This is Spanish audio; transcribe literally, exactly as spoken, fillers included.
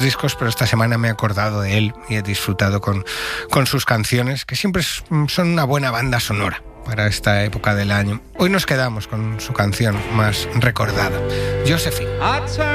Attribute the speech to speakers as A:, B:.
A: discos, pero esta semana me he acordado de él y he disfrutado con, con sus canciones, que siempre son una buena banda sonora para esta época del año. Hoy nos quedamos con su canción más recordada, Josephine.